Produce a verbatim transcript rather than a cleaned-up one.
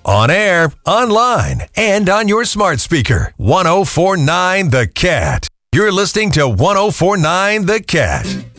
On air, online, and on your smart speaker. one oh four point nine The Cat. You're listening to one oh four point nine The Cat.